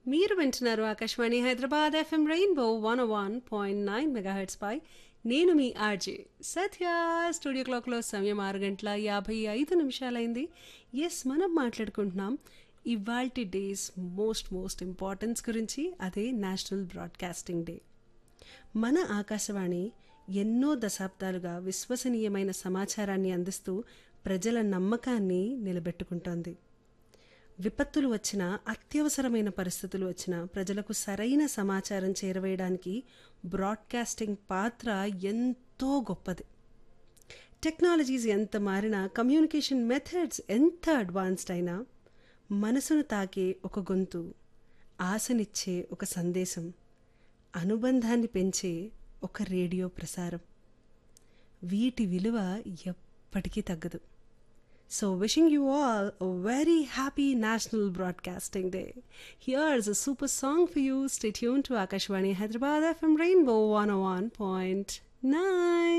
మీరు వింటున్నారు Akashvani Hyderabad FM rainbow 101.9 megahertz పై నేను మీ ఆర్జే సత్య. స్టూడియో క్లాక్లో సమయం 6:55 ఎస్, మనం మాట్లాడుకుంటున్నాం ఇవాల్టి డేస్ మోస్ట్ ఇంపార్టెన్స్ గురించి. అదే నేషనల్ బ్రాడ్కాస్టింగ్ డే. మన ఆకాశవాణి ఎన్నో దశాబ్దాలుగా విశ్వసనీయమైన సమాచారాన్ని అందిస్తూ ప్రజల నమ్మకాన్ని నిలబెట్టుకుంటోంది. విపత్తులు వచ్చినా, అత్యవసరమైన పరిస్థితులు వచ్చినా ప్రజలకు సరైన సమాచారం చేరవేయడానికి బ్రాడ్కాస్టింగ్ పాత్ర ఎంతో గొప్పది. టెక్నాలజీస్ ఎంత మారినా, కమ్యూనికేషన్ మెథడ్స్ ఎంత అడ్వాన్స్డ్ అయినా, మనసును తాకే ఒక గొంతు, ఆశనిచ్చే ఒక సందేశం, అనుబంధాన్ని పెంచే ఒక రేడియో ప్రసారం, వీటి విలువ ఎప్పటికీ తగ్గదు. So wishing you all a very happy National Broadcasting Day. Here's a super song for you. Stay tuned to Akashvani Hyderabad FM Rainbow 101.9.